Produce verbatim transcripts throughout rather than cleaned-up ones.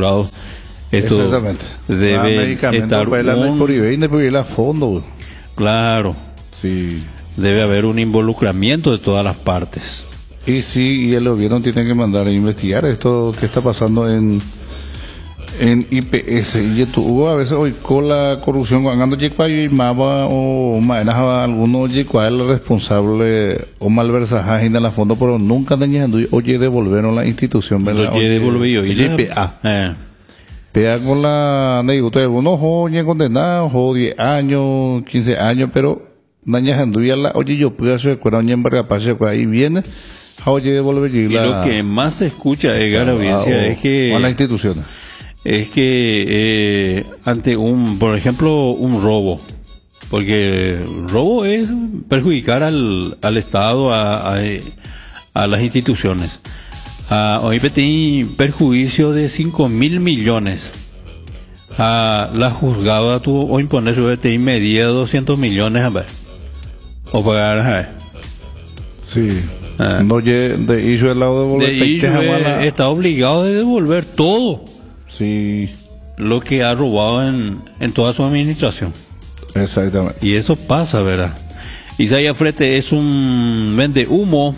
asegurados. Esto Exactamente. debe estar un... a fondo, güey. Claro. Sí. Debe haber un involucramiento de todas las partes. Y sí, y el gobierno tiene que mandar a investigar esto que está pasando en en I P S. Y tú a veces hoy con la corrupción cuando llega y maba o maneja alguno llega el responsable o malversaje en la fondo, pero nunca tenían oye devolvieron la institución, ¿verdad? Oye devolvió y P A. Eh. P A con la de usted, uno joven condenado, jo diez años, quince años, pero dañando ya la oye yo puedo hacer cuando en Barrapase ahí viene. Oye, devolver y la... lo que más se escucha, Edgar, audiencia, o, es que a las instituciones es que eh, ante un, por ejemplo, un robo, porque robo es perjudicar al, al Estado, a, a, a las instituciones. A, hoy tiene perjuicio de cinco mil millones. A la juzgada tuvo o imponer su B T I medida de doscientos millones a ver o pagar a ver. Sí. Ah. No de hizo el lado de devolver de hizo, eh, está obligado a de devolver todo. Sí. Lo que ha robado en, en toda su administración. Exactamente. Y eso pasa, ¿verdad? Isaías Frete es un vende humo,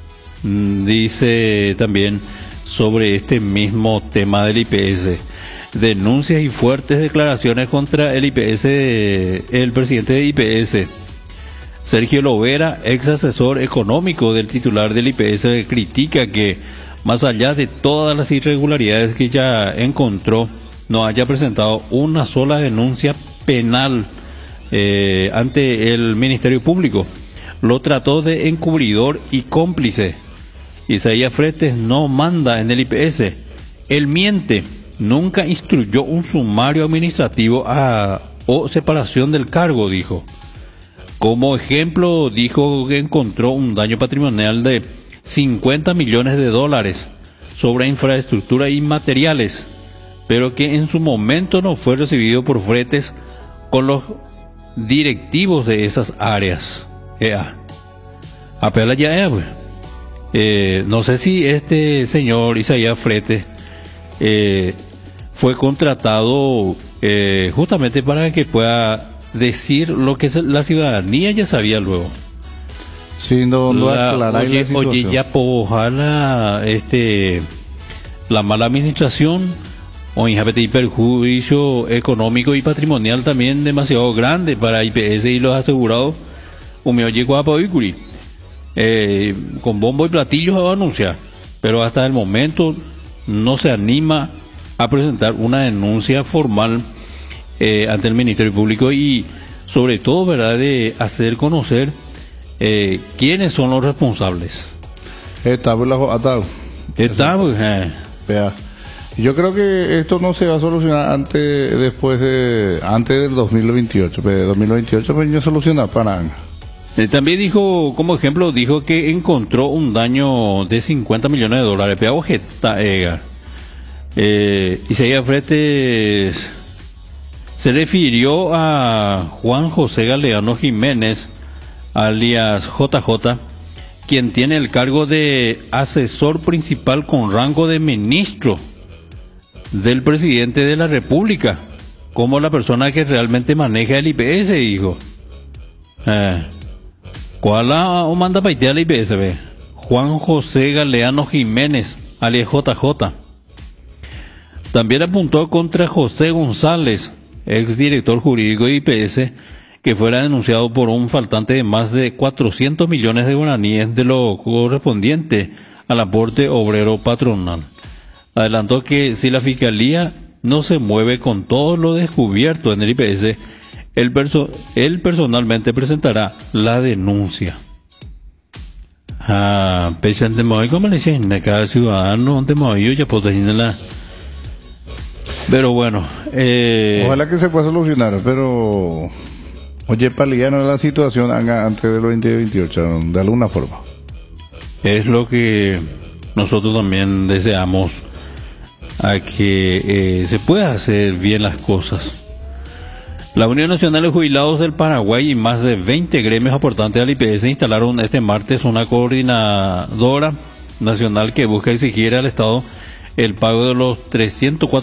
dice también sobre este mismo tema del I P S. Denuncias y fuertes declaraciones contra el I P S, el presidente de I P S. Sergio Lovera, ex asesor económico del titular del I P S, critica que, más allá de todas las irregularidades que ya encontró, no haya presentado una sola denuncia penal eh, ante el Ministerio Público. Lo trató de encubridor y cómplice. Isaías Fretes no manda en el I P S. Él miente. Nunca instruyó un sumario administrativo a, o separación del cargo, dijo. Como ejemplo, dijo que encontró un daño patrimonial de cincuenta millones de dólares sobre infraestructura y materiales, pero que en su momento no fue recibido por Fretes con los directivos de esas áreas. Ea. Apela ya, ea, pues. eh, no sé si este señor Isaías Fretes eh, fue contratado eh, justamente para que pueda decir lo que la ciudadanía ya sabía luego. Sí, no, no la, aclarar oye, la situación. Oye, ya ojalá este, la mala administración o y perjuicio económico y patrimonial también demasiado grande para I P S y los asegurados. Un me oye guapa eh, con bombo y platillos a anunciar, pero hasta el momento no se anima a presentar una denuncia formal Eh, ante el Ministerio Público y sobre todo, ¿verdad?, de hacer conocer eh, quiénes son los responsables. Está, está. Está, pues, eh. Yo creo que esto no se va a solucionar antes, después de, antes del dos mil veintiocho. Pero dos mil veintiocho pues no soluciona para nada. Eh, también dijo, como ejemplo, dijo que encontró un daño de cincuenta millones de dólares. Pero ojeta, eh, eh, Isaías Fretes se refirió a Juan José Galeano Jiménez, alias J J, quien tiene el cargo de asesor principal con rango de ministro del presidente de la República, como la persona que realmente maneja el I P S, dijo. Eh, ¿Cuál la, o manda paitear el I P S? Ve? Juan José Galeano Jiménez, alias J J. También apuntó contra José González, ex director jurídico de I P S, que fuera denunciado por un faltante de más de cuatrocientos millones de guaraníes de lo correspondiente al aporte obrero patronal. Adelantó que si la Fiscalía no se mueve con todo lo descubierto en el I P S, él, perso él personalmente presentará la denuncia. Ah, pese ante Moy, como le dicen, cada ciudadano ante Moy, ya puedo decirle la... Pero bueno, eh... ojalá que se pueda solucionar, pero oye, paliano la situación antes del veinte veintiocho, de alguna forma. Es lo que nosotros también deseamos, a que eh, se pueda hacer bien las cosas. La Unión Nacional de Jubilados del Paraguay y más de veinte gremios aportantes al I P S instalaron este martes una coordinadora nacional que busca exigir al Estado el pago de los trescientos cuatro